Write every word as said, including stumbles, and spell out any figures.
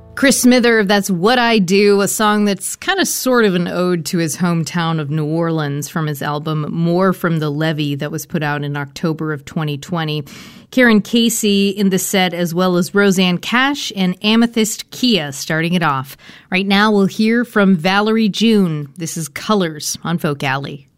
Chris Smither, That's What I Do, a song that's kind of sort of an ode to his hometown of New Orleans from his album More from the Levee that was put out in October of twenty twenty. Karen Casey in the set, as well as Rosanne Cash and Amethyst Kia starting it off. Right now we'll hear from Valerie June. This is Colors on Folk Alley.